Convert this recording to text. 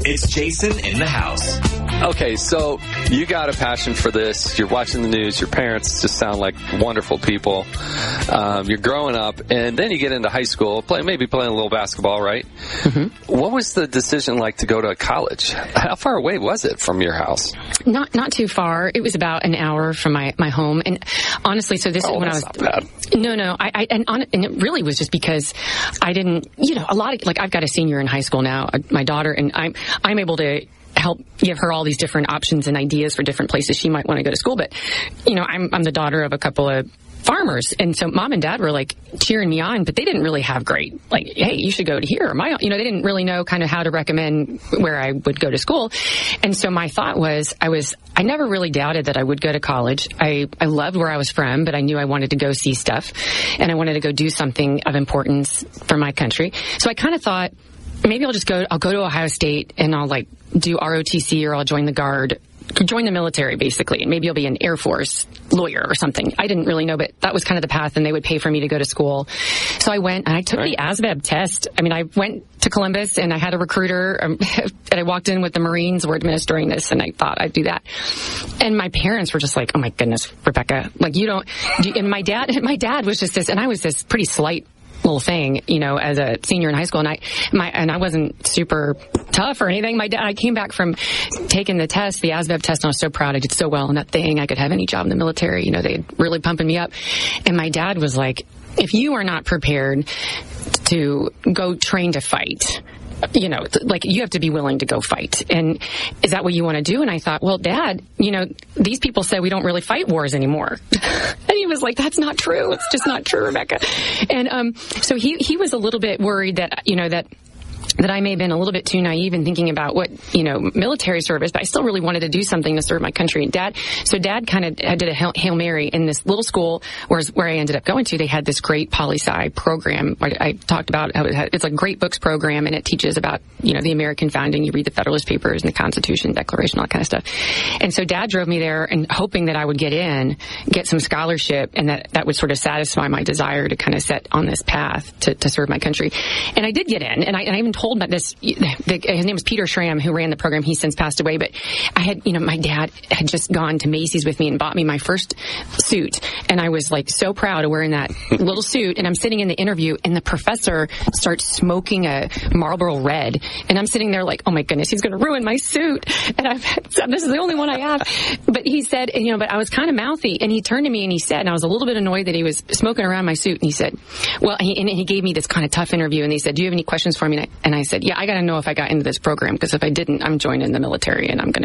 It's Jason in the House. Okay, so you got a passion for this. You're watching the news. Your parents just sound like wonderful people. You're growing up, and then you get into high school, maybe playing a little basketball, right? Mm-hmm. What was the decision like to go to college? How far away was it from your house? Not too far. It was about an hour from my home. And honestly, so this is when I was... Not bad. No. And it really was just because I didn't, I've got a senior in high school now, my daughter, and I'm able to help give her all these different options and ideas for different places she might want to go to school. But, I'm the daughter of a couple of farmers. And so mom and dad were like cheering me on, but they didn't really have great, hey, you should go to here. They didn't really know kind of how to recommend where I would go to school. And so my thought was, I never really doubted that I would go to college. I loved where I was from, but I knew I wanted to go see stuff and I wanted to go do something of importance for my country. So I kind of thought, maybe I'll go to Ohio State and I'll do ROTC or I'll join the Guard, join the military basically, and maybe I'll be an Air Force lawyer or something. I didn't really know, but that was kind of the path, and they would pay for me to go to school. So I went and I took the ASVAB test. I went to Columbus and I had a recruiter and I walked in with the Marines were administering this, and I thought I'd do that. And my parents were just like, oh my goodness, Rebecca, and my dad was just this, and I was this pretty slight little thing, as a senior in high school, and I wasn't super tough or anything. I came back from taking the test, the ASVAB test, and I was so proud. I did so well in that thing. I could have any job in the military. They really pumping me up. And my dad was like, if you are not prepared to go train to fight, you have to be willing to go fight. And is that what you want to do? And I thought, well, Dad, these people say we don't really fight wars anymore. And he was like, that's not true. It's just not true, Rebecca. And so he was a little bit worried that, that I may have been a little bit too naive in thinking about what, military service, but I still really wanted to do something to serve my country. And Dad kind of did a Hail Mary in this little school where I ended up going to. They had this great poli-sci program. I talked about how it's a great books program, and it teaches about, the American founding. You read the Federalist Papers and the Constitution, Declaration, all that kind of stuff. And so Dad drove me there and hoping that I would get some scholarship, and that would sort of satisfy my desire to kind of set on this path to serve my country. And I did get in, and I even told about this. His name was Peter Schramm, who ran the program. He's since passed away, but I had, my dad had just gone to Macy's with me and bought me my first suit, and I was so proud of wearing that little suit. And I'm sitting in the interview, and the professor starts smoking a Marlboro Red, and I'm sitting there like, oh my goodness, he's going to ruin my suit, and this is the only one I have. But he said, but I was kind of mouthy, and he turned to me and he said, and I was a little bit annoyed that he was smoking around my suit, and he said, well, and he gave me this kind of tough interview, and he said, do you have any questions for me? And I said, yeah, I got to know if I got into this program, because if I didn't, I'm joining the military and I'm going to